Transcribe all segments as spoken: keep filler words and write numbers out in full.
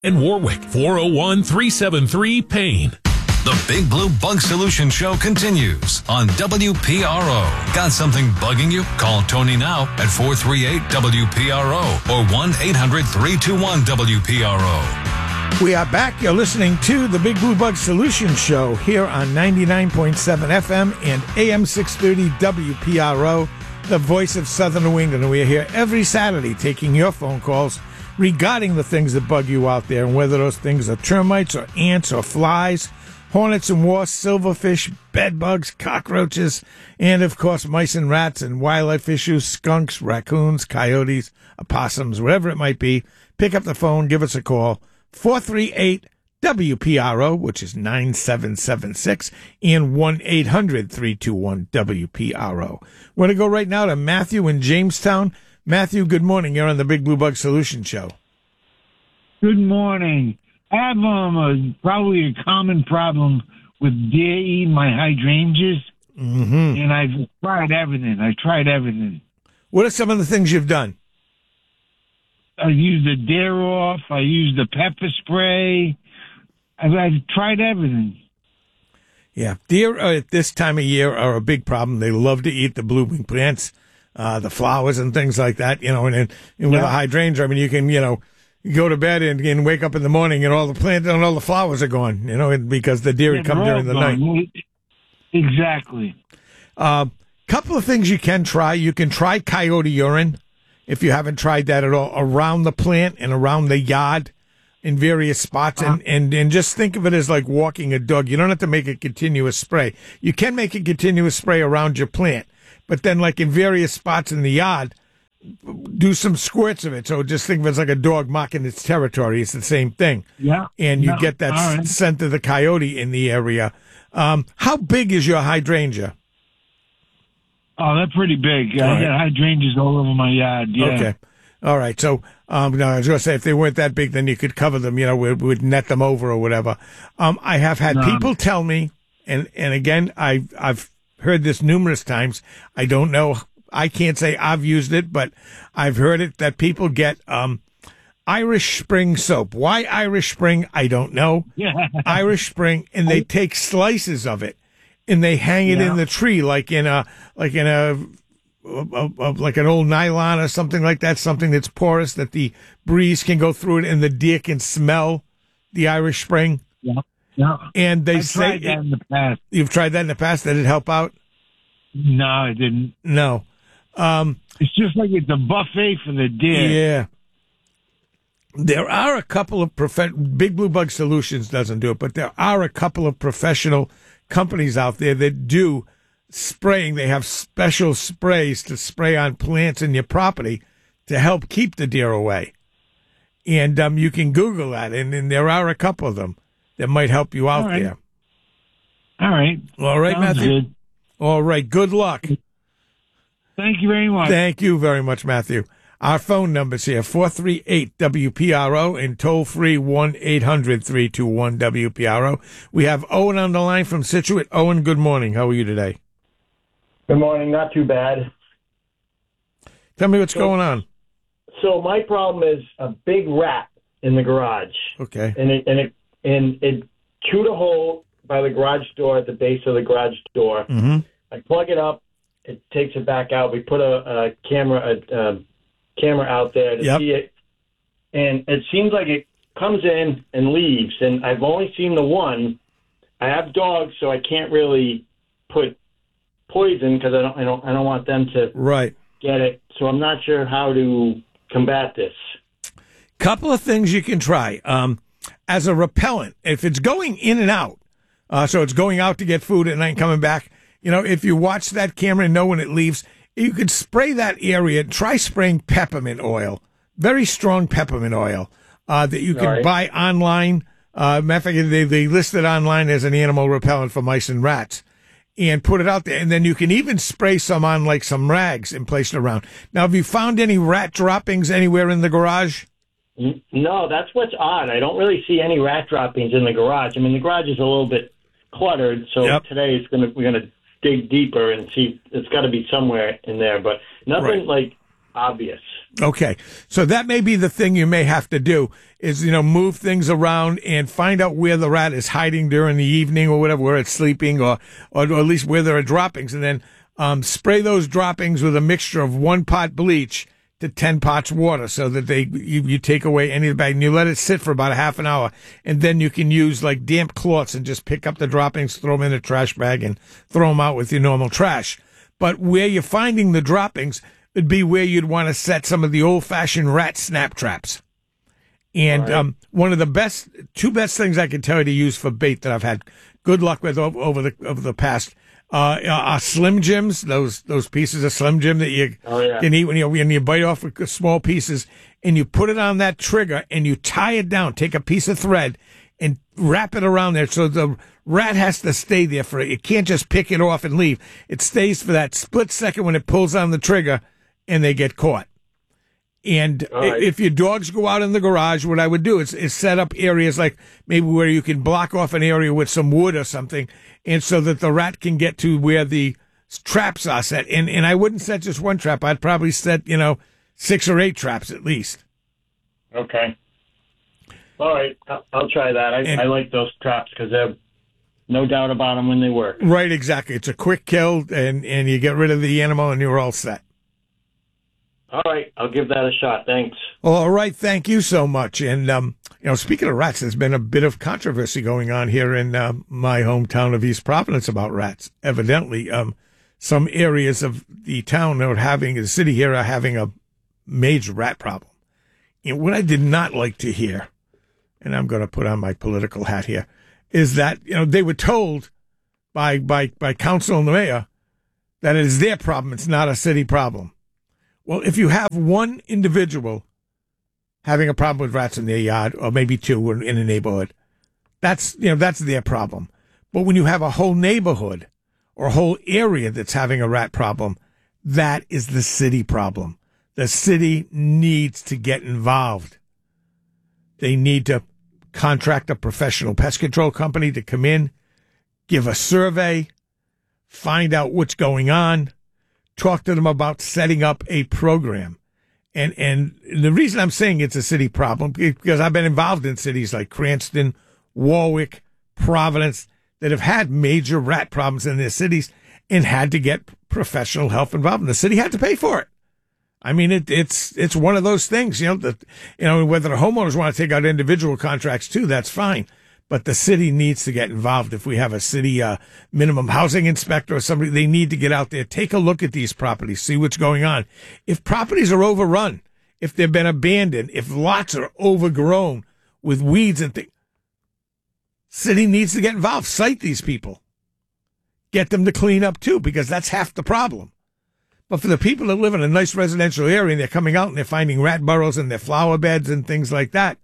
In Warwick, four oh one, three seven three, PAIN. The Big Blue Bug Solution Show continues on W P R O. Got something bugging you? Call Tony now at four three eight W P R O or one eight hundred, three two one, W P R O. We are back. You're listening to the Big Blue Bug Solution Show here on ninety-nine point seven F M and A M six thirty W P R O, the voice of Southern New England. And we are here every Saturday taking your phone calls regarding the things that bug you out there, and whether those things are termites or ants or flies, hornets and wasps, silverfish, bedbugs, cockroaches, and, of course, mice and rats and wildlife issues, skunks, raccoons, coyotes, opossums, whatever it might be. Pick up the phone, give us a call, four three eight W P R O, which is nine seven seven six, and one eight hundred, three two one, W P R O. We're going to go right now to Matthew in Jamestown. Matthew, good morning. You're on the Big Blue Bug Solution Show. Good morning. I have um, a, probably a common problem with deer eating my hydrangeas, Mm-hmm. and I've tried everything. I tried everything. What are some of the things you've done? I used the deer off. I used the pepper spray. I've, I've tried everything. Yeah, deer uh, at this time of year are a big problem. They love to eat the blooming plants, uh, the flowers and things like that, you know, and, and, and with Yeah. a hydrangea, I mean, you can, you know, you go to bed and, and wake up in the morning and all the plants and all the flowers are gone, you know, and because the deer Yeah, had come they're during the all night. gone. Exactly. Uh, couple of things you can try. You can try coyote urine, if you haven't tried that at all, around the plant and around the yard in various spots. Uh-huh. And, and, and just think of it as like walking a dog. You don't have to make a continuous spray. You can make a continuous spray around your plant, but then like in various spots in the yard, do some squirts of it. So just think of it as like a dog marking its territory. It's the same thing. Yeah. And you No, get that all right. scent of the coyote in the area. Um, how big is your hydrangea? Oh, they're pretty big. All I right. got hydrangeas all over my yard. Yeah. Okay. All right. So, um, no, I was going to say, if they weren't that big, then you could cover them, you know, we would net them over or whatever. Um, I have had No. people tell me, and, and again, I, I've heard this numerous times. I don't know. I can't say I've used it, but I've heard it that people get, um, Irish Spring soap. Why Irish Spring? I don't know. Yeah. Irish Spring, and they take slices of it and they hang it Yeah. in the tree, like in a, like in a, a, a, like an old nylon or something like that, something that's porous that the breeze can go through it and the deer can smell the Irish Spring. Yeah. Yeah. And they I say tried that it- in the past. you've tried that in the past. Did it help out? No, I didn't. No. Um, It's just like it's a buffet for the deer. yeah. There are a couple of prof- Big Blue Bug Solutions doesn't do it, but there are a couple of professional companies out there that do spraying. They have special sprays to spray on plants in your property to help keep the deer away. And um, you can Google that, and, and there are a couple of them that might help you out All right. there. All right. All right, Sounds Matthew. good. All right. Good luck. Thank you very much. Thank you very much, Matthew. Our phone number's here, four three eight W P R O and toll free one eight hundred, three two one, W P R O. We have Owen on the line from Scituate. Owen, good morning. How are you today? Good morning. Not too bad. Tell me what's going on. So my problem is a big rat in the garage, Okay. and it and it and it chewed a hole by the garage door at the base of the garage door. Mm-hmm. I plug it up. It takes it back out. We put a, a camera a, a camera out there to Yep. see it, and it seems like it comes in and leaves. And I've only seen the one. I have dogs, so I can't really put poison because I don't I don't I don't want them to Right. get it. So I'm not sure how to combat this. Couple of things you can try. Um, as a repellent, if it's going in and out, uh, so it's going out to get food at night and coming back, you know, if you watch that camera and know when it leaves, you could spray that area. Try spraying peppermint oil, very strong peppermint oil uh, that you can Right. buy online. Uh, matter of fact, they, they list it online as an animal repellent for mice and rats. And put it out there, and then you can even spray some on like some rags and place it around. Now, have you found any rat droppings anywhere in the garage? N- No, that's what's odd. I don't really see any rat droppings in the garage. I mean, the garage is a little bit cluttered, so Yep. today it's gonna we're gonna dig deeper and see. It's got to be somewhere in there, but nothing Right. like obvious. Okay, so that may be the thing you may have to do is, you know, move things around and find out where the rat is hiding during the evening or whatever, where it's sleeping, or, or, or at least where there are droppings, and then um, spray those droppings with a mixture of one pot bleach to ten pots water, so that they you, you take away any of the bag, and you let it sit for about a half an hour, and then you can use like damp cloths and just pick up the droppings, throw them in a trash bag, and throw them out with your normal trash. But where you're finding the droppings would be where you'd want to set some of the old-fashioned rat snap traps. And right. um, one of the best, two best things I can tell you to use for bait that I've had good luck with over, over the over the past uh, are Slim Jims. Those those pieces of Slim Jim that you oh, yeah. can eat when you when you bite off with small pieces, and you put it on that trigger and you tie it down. Take a piece of thread and wrap it around there so the rat has to stay there for it. You can't just pick it off and leave. It stays for that split second when it pulls on the trigger, and they get caught. And right. if your dogs go out in the garage, what I would do is, is set up areas like maybe where you can block off an area with some wood or something, and so that the rat can get to where the traps are set. And and I wouldn't set just one trap. I'd probably set, you know, six or eight traps at least. Okay. All right. I'll, I'll try that. I, and, I like those traps because they're no doubt about them when they work. Right, exactly. It's a quick kill, and, and you get rid of the animal, and you're all set. All right, I'll give that a shot. Thanks. All right, thank you so much. And, um, you know, speaking of rats, there's been a bit of controversy going on here in uh, my hometown of East Providence about rats. Evidently, um, some areas of the town are having, the city here are having a major rat problem. And what I did not like to hear, and I'm going to put on my political hat here, is that, you know, they were told by, by, by council and the mayor that it is their problem. It's not a city problem. Well, if you have one individual having a problem with rats in their yard, or maybe two in a neighborhood, that's, you know, that's their problem. But when you have a whole neighborhood or a whole area that's having a rat problem, that is the city problem. The city needs to get involved. They need to contract a professional pest control company to come in, give a survey, find out what's going on, talk to them about setting up a program. And and the reason I'm saying it's a city problem, because I've been involved in cities like Cranston, Warwick, Providence, that have had major rat problems in their cities and had to get professional help involved. And the city had to pay for it. I mean, it, it's it's one of those things, you know, that, you know, whether the homeowners want to take out individual contracts too, that's fine. But the city needs to get involved. If we have a city uh, minimum housing inspector or somebody, they need to get out there, take a look at these properties, see what's going on. If properties are overrun, if they've been abandoned, if lots are overgrown with weeds and things, city needs to get involved, cite these people, get them to clean up too, because that's half the problem. But for the people that live in a nice residential area and they're coming out and they're finding rat burrows in their flower beds and things like that,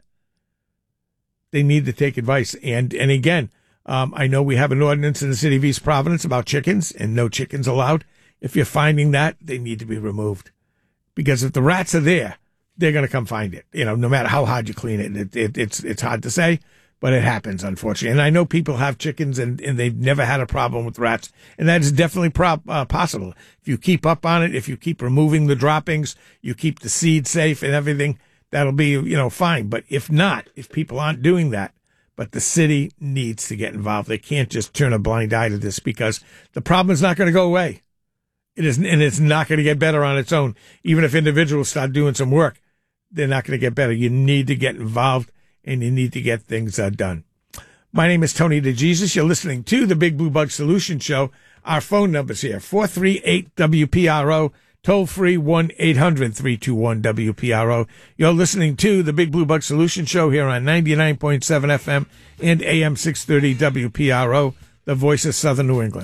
they need to take advice. And and again, um, I know we have an ordinance in the city of East Providence about chickens and no chickens allowed. If you're finding that, they need to be removed. Because if the rats are there, they're going to come find it. You know, no matter how hard you clean it. It, it. It's it's hard to say, but it happens, unfortunately. And I know people have chickens and, and they've never had a problem with rats. And that is definitely pro- uh, possible. If you keep up on it, if you keep removing the droppings, you keep the seed safe and everything, that'll be, you know, fine. But if not, if people aren't doing that, but the city needs to get involved. They can't just turn a blind eye to this, because the problem is not going to go away. It is, and it's not going to get better on its own. Even if individuals start doing some work, they're not going to get better. You need to get involved, and you need to get things uh, done. My name is Tony DeJesus. You're listening to the Big Blue Bug Solution Show. Our phone number's here, four three eight W P R O. Toll free, one eight hundred three two one W P R O. You're listening to the Big Blue Bug Solution Show here on ninety-nine point seven F M and A M six thirty W P R O, the voice of Southern New England.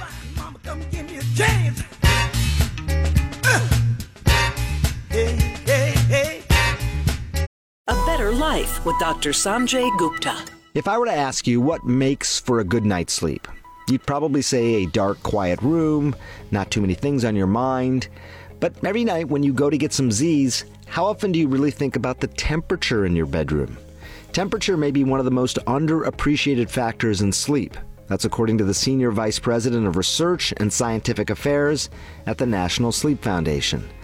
A better life with Doctor Sanjay Gupta. If I were to ask you what makes for a good night's sleep, you'd probably say a dark, quiet room, not too many things on your mind. But every night when you go to get some Z's, how often do you really think about the temperature in your bedroom? Temperature may be one of the most underappreciated factors in sleep. That's according to the Senior Vice President of Research and Scientific Affairs at the National Sleep Foundation.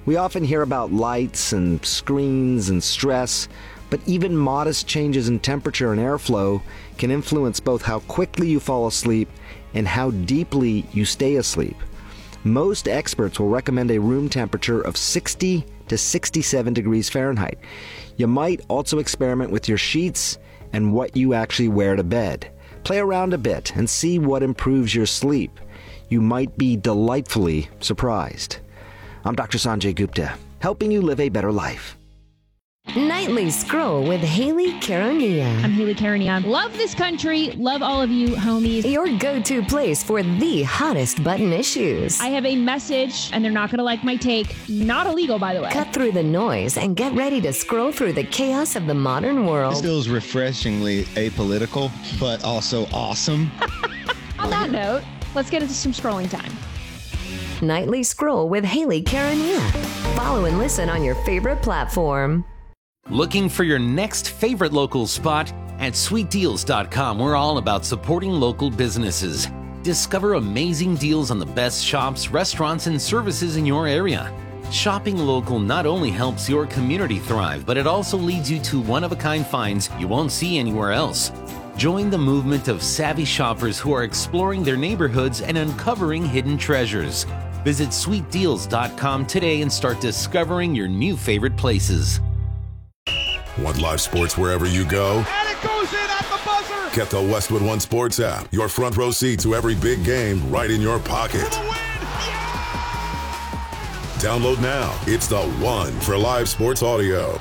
We often hear about lights and screens and stress, but even modest changes in temperature and airflow can influence both how quickly you fall asleep and how deeply you stay asleep. Most experts will recommend a room temperature of sixty to sixty-seven degrees Fahrenheit. You might also experiment with your sheets and what you actually wear to bed. Play around a bit and see what improves your sleep. You might be delightfully surprised. I'm Doctor Sanjay Gupta, helping you live a better life. Nightly Scroll with Haley Caronia. I'm Haley Caronia. Love this country. Love all of you, homies. Your go-to place for the hottest button issues. I have a message, and they're not going to like my take. Not illegal, by the way. Cut through the noise and get ready to scroll through the chaos of the modern world. This feels refreshingly apolitical, but also awesome. On that note, let's get into some scrolling time. Nightly Scroll with Haley Caronia. Follow and listen on your favorite platform. Looking for your next favorite local spot? At sweet deals dot com, we're all about supporting local businesses. Discover amazing deals on the best shops, restaurants, and services in your area. Shopping local not only helps your community thrive, but it also leads you to one-of-a-kind finds you won't see anywhere else. Join the movement of savvy shoppers who are exploring their neighborhoods and uncovering hidden treasures. Visit sweet deals dot com today and start discovering your new favorite places. Want live sports wherever you go? And it goes in at the buzzer! Get the Westwood One Sports app. Your front row seat to every big game right in your pocket. For the win! Yeah! Download now. It's the one for live sports audio.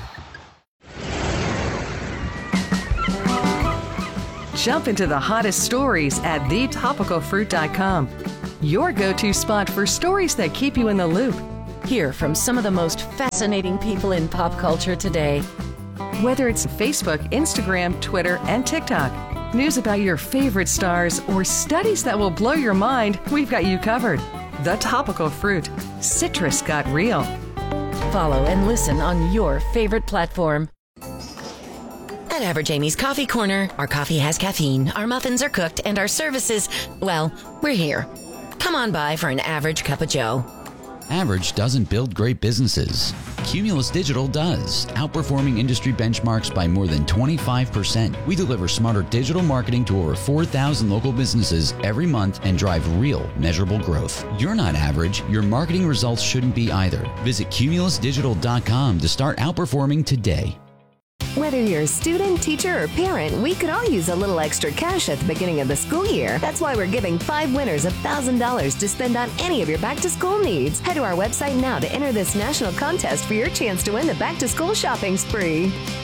Jump into the hottest stories at the topical fruit dot com. Your go-to spot for stories that keep you in the loop. Hear from some of the most fascinating people in pop culture today. Whether it's Facebook, Instagram, Twitter, and TikTok, news about your favorite stars, or studies that will blow your mind, we've got you covered. The Topical Fruit. Citrus got real. Follow and listen on your favorite platform. At Average Amy's Coffee Corner, our coffee has caffeine, our muffins are cooked, and our services, well, we're here. Come on by for an average cup of joe. Average doesn't build great businesses. Cumulus Digital does, outperforming industry benchmarks by more than twenty-five percent. We deliver smarter digital marketing to over four thousand local businesses every month and drive real, measurable growth. You're not average. Your marketing results shouldn't be either. Visit cumulus digital dot com to start outperforming today. Whether you're a student, teacher, or parent, we could all use a little extra cash at the beginning of the school year. That's why we're giving five winners one thousand dollars to spend on any of your back-to-school needs. Head to our website now to enter this national contest for your chance to win the back-to-school shopping spree.